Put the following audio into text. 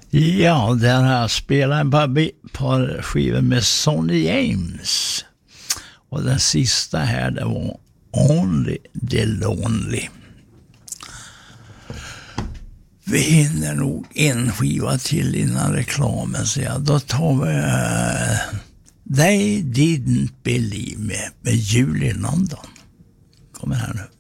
Ja, där har jag spelat ett par skivor med Sonny James. Och den sista här, det var Only the Lonely. Vi hinner nog en skiva till innan reklamen, så då tar vi They Didn't Believe Me med Julie London. Kommer här nu.